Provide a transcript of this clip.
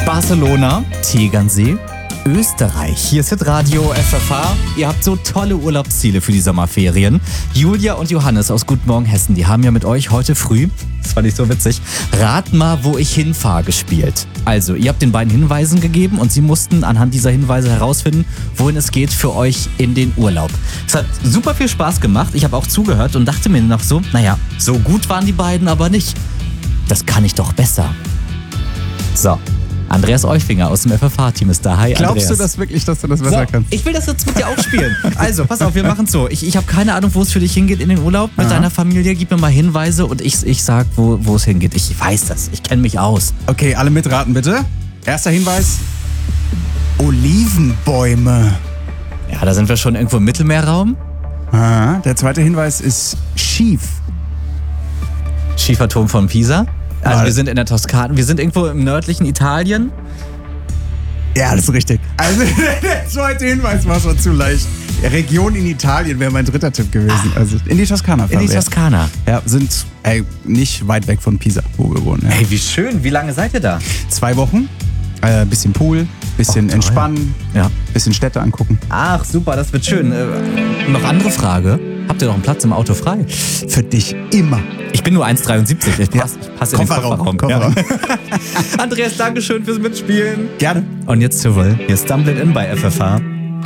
Barcelona, Tegernsee, Österreich. Hier ist Hitradio FFH. Ihr habt so tolle Urlaubsziele für die Sommerferien. Julia und Johannes aus Guten Morgen Hessen, die haben ja mit euch heute früh, das fand ich so witzig, Rat mal, wo ich hinfahre gespielt. Also, ihr habt den beiden Hinweisen gegeben und sie mussten anhand dieser Hinweise herausfinden, wohin es geht für euch in den Urlaub. Es hat super viel Spaß gemacht. Ich habe auch zugehört und dachte mir noch so, naja, so gut waren die beiden aber nicht. Das kann ich doch besser. So. Andreas Eufinger aus dem FFH-Team ist da. Hi, Glaubst Andreas. du das wirklich, dass du das besser kannst? Ich will das jetzt mit dir auch spielen. Also, pass auf, wir machen es so. Ich habe keine Ahnung, wo es für dich hingeht in den Urlaub mit deiner Familie. Gib mir mal Hinweise und ich sag, wo es hingeht. Ich weiß das. Ich kenne mich aus. Okay, alle mitraten bitte. Erster Hinweis. Olivenbäume. Ja, da sind wir schon irgendwo im Mittelmeerraum. Aha. Der zweite Hinweis ist schief. Schieferturm von Pisa. Also wir sind in der Toskana. Wir sind irgendwo im nördlichen Italien. Ja, das ist richtig. Also der zweite Hinweis war schon zu leicht. Region in Italien wäre mein dritter Tipp gewesen. Also in die Toskana fahren In die wir. Toskana. Ja, sind nicht weit weg von Pisa, wo wir wohnen. Ja. Hey, wie schön. Wie lange seid ihr da? 2 Wochen. Bisschen Pool, bisschen entspannen, Ja. bisschen Städte angucken. Ach, super, das wird schön. Noch andere Frage. Habt ihr noch einen Platz im Auto frei? Für dich immer. Ich bin nur 1,73. Ich passe in den Kofferraum. Kofferraum. Ja. Andreas, Dankeschön fürs Mitspielen. Gerne. Und jetzt zu Will. Hier ist Stumble It In bei FFH.